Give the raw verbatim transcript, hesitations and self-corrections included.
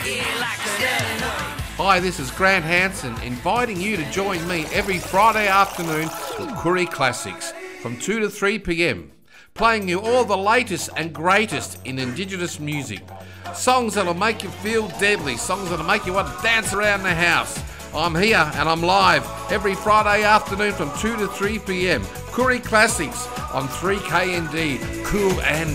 Hi, this is Grant Hanson, inviting you to join me every Friday afternoon for Koori Classics from two to three p m, playing you all the latest and greatest in Indigenous music. Songs that'll make you feel deadly, songs that'll make you want to dance around the house. I'm here and I'm live every Friday afternoon from two to three p m. Koori Classics on three K N D, Cool and